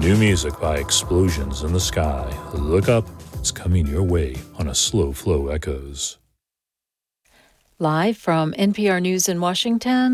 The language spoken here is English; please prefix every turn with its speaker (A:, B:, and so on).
A: New music by Explosions in the Sky. Look up, it's coming your way on a Slow Flow Echoes.
B: Live from NPR News in Washington,